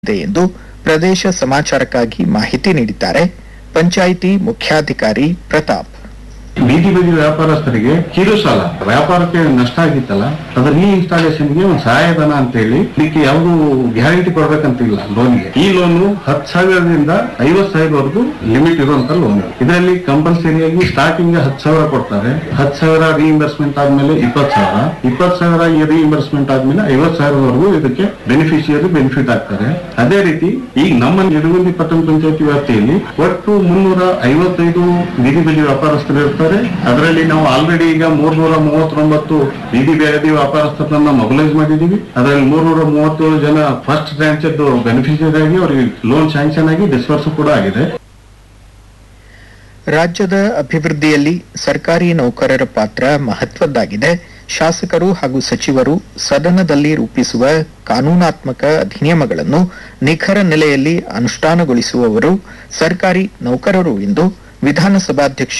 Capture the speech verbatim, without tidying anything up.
ಇದೆ ಎಂದು ಪ್ರದೇಶ ಸಮಾಚಾರಕ್ಕಾಗಿ ಮಾಹಿತಿ ನೀಡಿದ್ದಾರೆ ಪಂಚಾಯಿತಿ ಮುಖ್ಯಾಧಿಕಾರಿ ಪ್ರತಾಪ್. ಬೀದಿ ಬೀದಿ ವ್ಯಾಪಾರಸ್ಥರಿಗೆ ಕಿರು ಸಾಲ ವ್ಯಾಪಾರಕ್ಕೆ ನಷ್ಟ ಆಗಿತ್ತಲ್ಲ, ಅದರ ರೀ ಇನ್ಸ್ಟಾಲೇಷನ್ಗೆ ಒಂದು ಸಹಾಯಧನ ಅಂತ ಹೇಳಿ ಇದಕ್ಕೆ ಯಾವುದು ಗ್ಯಾರಂಟಿ ಕೊಡ್ಬೇಕಂತಿಲ್ಲ ಲೋನ್ಗೆ. ಈ ಲೋನು ಹತ್ತು ಸಾವಿರದಿಂದ ಐವತ್ತು ಸಾವಿರವರೆಗೂ ಲಿಮಿಟ್ ಇರುವಂತ ಲೋನ್. ಇದರಲ್ಲಿ ಕಂಪಲ್ಸರಿಯಾಗಿ ಸ್ಟಾರ್ಟಿಂಗ್ ಹತ್ತು ಸಾವಿರ ಕೊಡ್ತಾರೆ. ಹತ್ತು ಸಾವಿರ ರೀಇಂಬರ್ಸ್ಮೆಂಟ್ ಆದ್ಮೇಲೆ ಇಪ್ಪತ್ತು ಸಾವಿರ ಇಪ್ಪತ್ತು ಸಾವಿರ ರೀಇಂಬರ್ಸ್ಮೆಂಟ್ ಆದ್ಮೇಲೆ ಐವತ್ತು ಸಾವಿರವರೆಗೂ ಇದಕ್ಕೆ ಬೆನಿಫಿಷಿಯರಿ ಬೆನಿಫಿಟ್ ಆಗ್ತಾರೆ. ಅದೇ ರೀತಿ ಈಗ ನಮ್ಮ ನಿಡಗುಂದಿ ಪಟ್ಟಣ ಪಂಚಾಯತಿ ವ್ಯಾಪ್ತಿಯಲ್ಲಿ ಒಟ್ಟು ಮುನ್ನೂರ ಐವತ್ತೈದು ಬೀದಿ ಬೀದಿ ವ್ಯಾಪಾರಸ್ಥರು ಇರ್ತಾರೆ. ಅದರಲ್ಲಿ ನಾವು ಆಲ್ರೆಡಿ ಈಗ ಮೂರ್ನೂರ ಮೂವತ್ತೊಂಬತ್ತು ಬೀದಿ ಬೀದಿ ವ್ಯಾಪಾರಸ್ಥರನ್ನ ಮೊಬಿಲೈಸ್ ಮಾಡಿದೀವಿ. ಅದರಲ್ಲಿ ಮೂರ್ನೂರ ಮೂವತ್ತೇಳು ಜನ ಫಸ್ಟ್ ಬ್ರಾಂಚ್ ಬೆನಿಫಿಷಿಯರಿ ಆಗಿ ಅವರಿಗೆ ಲೋನ್ ಸ್ಯಾಂಕ್ಷನ್ ಆಗಿ ಡಿಸ್ಬರ್ಸ್ ಕೂಡ ಆಗಿದೆ. ರಾಜ್ಯದ ಅಭಿವೃದ್ಧಿಯಲ್ಲಿ ಸರ್ಕಾರಿ ನೌಕರರ ಪಾತ್ರ ಮಹತ್ವದ್ದಾಗಿದೆ. ಶಾಸಕರು ಹಾಗೂ ಸಚಿವರು ಸದನದಲ್ಲಿ ರೂಪಿಸುವ ಕಾನೂನಾತ್ಮಕ ಅಧಿನಿಯಮಗಳನ್ನು ನಿಖರ ನೆಲೆಯಲ್ಲಿ ಅನುಷ್ಠಾನಗೊಳಿಸುವವರು ಸರ್ಕಾರಿ ನೌಕರರು ಎಂದು ವಿಧಾನಸಭಾಧ್ಯಕ್ಷ